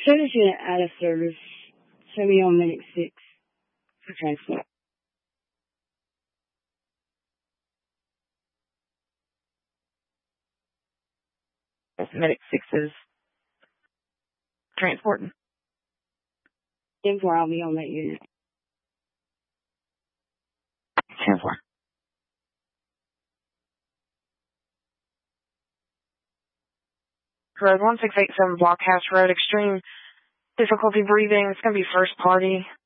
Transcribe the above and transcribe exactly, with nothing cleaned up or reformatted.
Service unit out of service. Show me on Medic six for transport. Medic six is transporting. ten four, I'll be on that unit. ten four. Road one six eight seven Blockhouse Road, extreme difficulty breathing. It's going to be first party.